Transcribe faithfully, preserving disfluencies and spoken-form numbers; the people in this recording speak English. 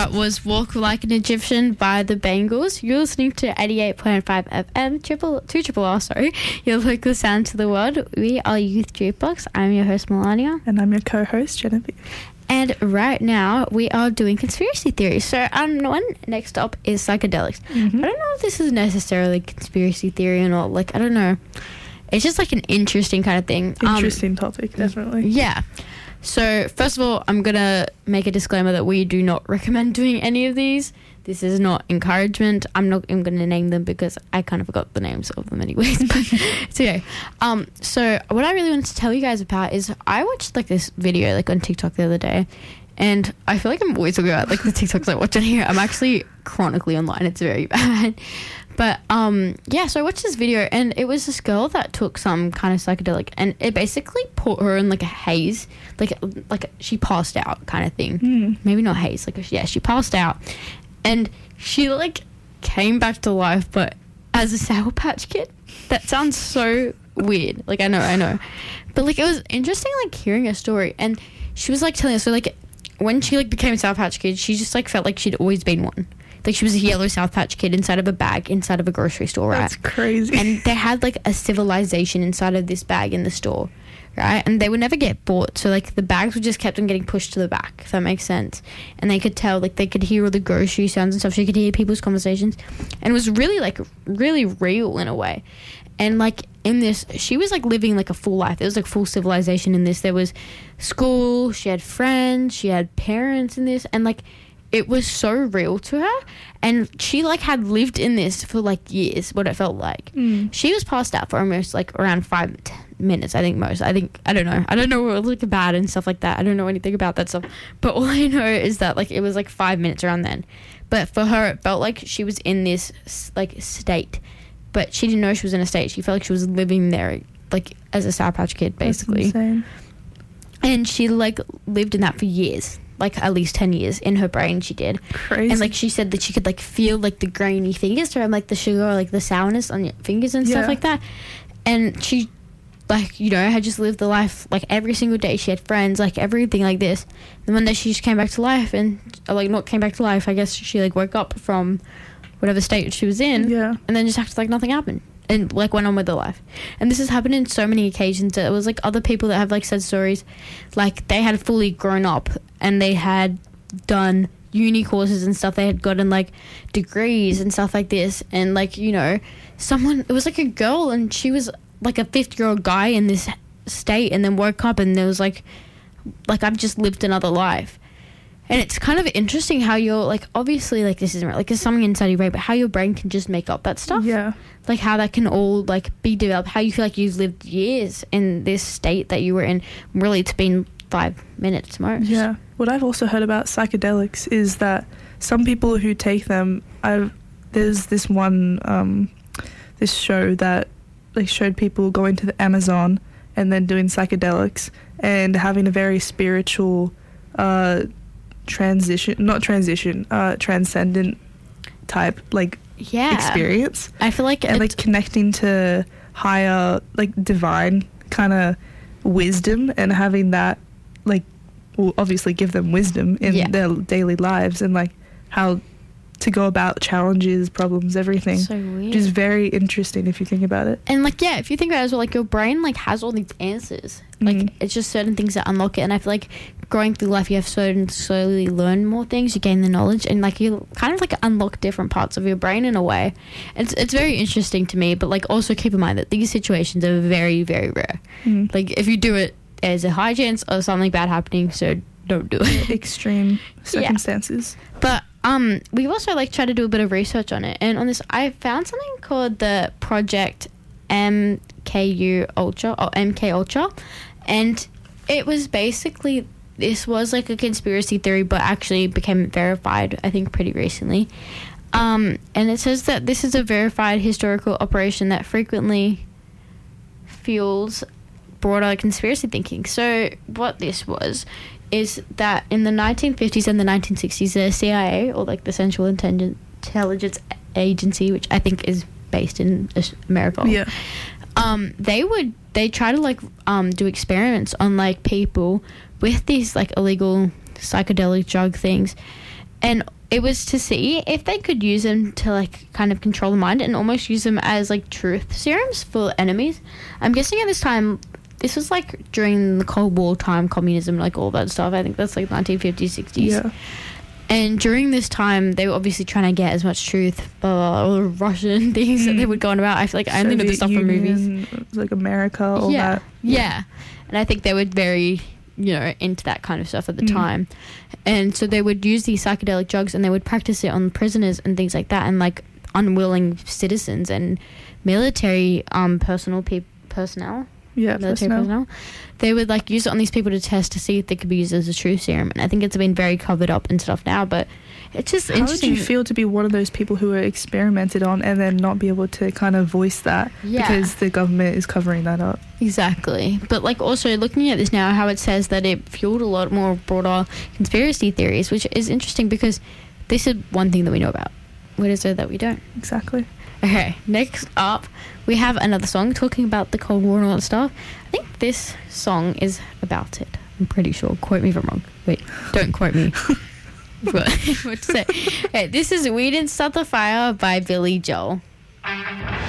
That was Walk Like an Egyptian by the Bangles. You're listening to eighty-eight point five F M, triple, two triple R, sorry. Your local sound to the world. We are Youth Jukebox. I'm your host, Melania. And I'm your co-host, Genevieve. And right now, we are doing conspiracy theories. So, um, one next up is psychedelics. Mm-hmm. I don't know if this is necessarily conspiracy theory or not. Like, I don't know. It's just like an interesting kind of thing. Interesting um, topic, definitely. Yeah. So, first of all, I'm going to make a disclaimer that we do not recommend doing any of these. This is not encouragement. I'm not I'm going to name them because I kind of forgot the names of them anyways. But it's okay. Um, so, what I really wanted to tell you guys about is I watched, like, this video, like, on TikTok the other day. And I feel like I'm always talking about, like, the TikToks I watch on here. I'm actually chronically online. It's very bad. But, um, yeah, so I watched this video, and it was this girl that took some kind of psychedelic, and it basically put her in, like, a haze. Like, like she passed out kind of thing. Mm. Maybe not haze. Like, yeah, she passed out. And she, like, came back to life, but as a Sour Patch Kid. That sounds so weird. Like, I know, I know. But, like, it was interesting, like, hearing her story. And she was, like, telling us, so, like, when she, like, became a Sour Patch Kid, she just, like, felt like she'd always been one. Like, she was a yellow Sour Patch Kid inside of a bag inside of a grocery store, right? That's crazy. And they had, like, a civilization inside of this bag in the store, right? And they would never get bought. So, like, the bags would just kept on getting pushed to the back, if that makes sense. And they could tell, like, they could hear all the grocery sounds and stuff. She could hear people's conversations. And it was really, like, really real in a way. And, like, in this, she was, like, living, like, a full life. There was, like, full civilization in this. There was school. She had friends. She had parents in this. And, like, it was so real to her, and she, like, had lived in this for, like, years, what it felt like. Mm. She was passed out for almost, like, around five ten minutes, I think, most. I think, I don't know. I don't know what it looked bad and stuff like that. I don't know anything about that stuff. But all I know is that, like, it was, like, five minutes around then. But for her, it felt like she was in this, like, state. But she didn't know she was in a state. She felt like she was living there, like, as a Sour Patch Kid, basically. That's insane. And she, like, lived in that for years. Like, at least ten years in her brain she did. Crazy. And, like, she said that she could, like, feel, like, the grainy fingers around, like, the sugar or, like, the sourness on your fingers and yeah. stuff like that. And she, like, you know, had just lived the life, like, every single day. She had friends, like, everything like this. And one day she just came back to life and, or, like, not came back to life. I guess she, like, woke up from whatever state she was in. Yeah. And then just acted like nothing happened. And, like, went on with their life. And this has happened in so many occasions. It was, like, other people that have, like, said stories. Like, they had fully grown up and they had done uni courses and stuff. They had gotten, like, degrees and stuff like this. And, like, you know, someone... It was, like, a girl and she was, like, a fifty-year-old guy in this state and then woke up and there was, like... Like, I've just lived another life. And it's kind of interesting how you're, like, obviously, like, this isn't right. Like, there's something inside your brain, but how your brain can just make up that stuff. Yeah. Like, how that can all, like, be developed. How you feel like you've lived years in this state that you were in. Really, it's been five minutes most. Yeah. What I've also heard about psychedelics is that some people who take them, I've, there's this one, um, this show that, like, showed people going to the Amazon and then doing psychedelics and having a very spiritual, uh, transition not transition uh transcendent type like yeah experience. I feel like and like connecting to higher, like, divine kind of wisdom and having that, like, will obviously give them wisdom in yeah. their daily lives and, like, how to go about challenges, problems, everything. So weird. Which is very interesting if you think about it. And, like, yeah, if you think about it as well, like, your brain, like, has all these answers. Like, mm. it's just certain things that unlock it. And I feel like growing through life, you have certain slowly learn more things, you gain the knowledge, and, like, you kind of, like, unlock different parts of your brain in a way. It's it's very interesting to me, but, like, also keep in mind that these situations are very, very rare. Mm. Like, if you do it, there's a high chance of something bad happening, so don't do it. Extreme circumstances. Yeah. But um, we've also, like, tried to do a bit of research on it, and on this, I found something called the Project M K U Ultra, or M K Ultra, and it was basically, this was, like, a conspiracy theory, but actually became verified, I think, pretty recently. Um, and it says that this is a verified historical operation that frequently fuels broader conspiracy thinking. So what this was is that in the nineteen fifties and the nineteen sixties, the C I A, or, like, the Central Intelligence Agency, which I think is based in America, yeah, um, they would they try to, like, um, do experiments on, like, people with these, like, illegal psychedelic drug things, and it was to see if they could use them to like kind of control the mind and almost use them as like truth serums for enemies. I'm guessing at this time, this was like during the Cold War time, communism, like all that stuff. I think that's like nineteen fifties, sixties. Yeah. And during this time, they were obviously trying to get as much truth, blah, blah, all the Russian things mm. that they would go on about. I feel like I only know the stuff Union, from movies. Like America, all yeah, that. Yeah. yeah. And I think they were very, you know, into that kind of stuff at the Mm. time. And so they would use these psychedelic drugs and they would practice it on prisoners and things like that, and like unwilling citizens and military um, personal pe- personnel. Yeah, military personnel. personnel. They would like use it on these people to test to see if they could be used as a truth serum. And I think it's been very covered up and stuff now, but it's just How would interesting. you feel to be one of those people who were experimented on and then not be able to kind of voice that Yeah. because the government is covering that up? Exactly. But like also looking at this now, how it says that it fueled a lot more broader conspiracy theories, which is interesting because this is one thing that we know about. What is it that we don't? Exactly. Okay, next up, we have another song talking about the Cold War and all that stuff. I think this song is about it. I'm pretty sure. Quote me if I'm wrong. Wait, don't quote me. what, what to say? Okay, this is We Didn't Start the Fire by Billy Joel.